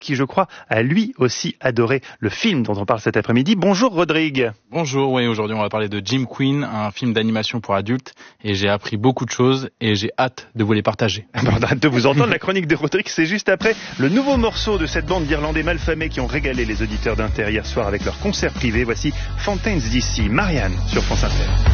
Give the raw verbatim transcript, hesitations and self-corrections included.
qui, je crois, a lui aussi adoré le film dont on parle cet après-midi. Bonjour Rodrigue. Bonjour, oui, aujourd'hui on va parler de Jim Queen, un film d'animation pour adultes, et j'ai appris beaucoup de choses et j'ai hâte de vous les partager. On a hâte de vous entendre, la chronique de Rodrigue, c'est juste après le nouveau morceau de cette bande d'Irlandais malfamés qui ont régalé les auditeurs d'Inter hier soir avec leur concert privé. Voici Fountains D C, Marianne sur France Inter.